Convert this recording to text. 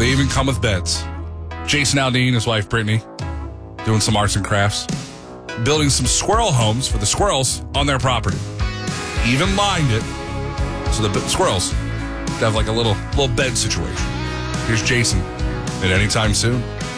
They even come with beds. Jason Aldean, his wife Brittany, doing some arts and crafts, building some squirrel homes for the squirrels on their property. He even lined it so the squirrels have like a little bed situation. Here's Jason. At any time soon.